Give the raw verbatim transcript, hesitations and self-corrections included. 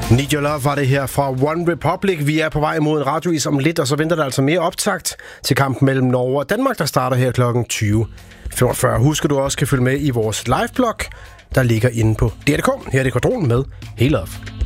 Need Your Love var det her fra One Republic. Vi er på vej mod en radiois om lidt, og så venter der altså mere optakt til kampen mellem Norge og Danmark, der starter her klokken tyve femogfyrre. Husk, at du også kan følge med i vores liveblog, der ligger inde på D R punktum d k. Her er det Quadron med Hey Love.